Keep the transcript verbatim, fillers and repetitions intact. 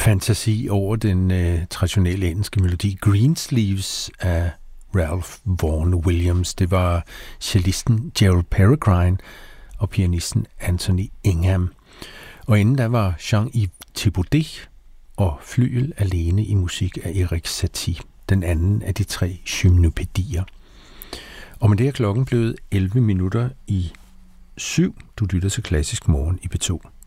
fantasi over den øh, traditionelle engelske melodi Greensleeves af Ralph Vaughan Williams. Det var cellisten Gerald Peregrine og pianisten Anthony Ingham. Og inden da var Jean-Yves Thibaudet og flygel alene i musik af Erik Satie, den anden af de tre gymnopædier. Og med det er klokken blevet elleve minutter i syv. Du lytter til Klassisk Morgen i P to.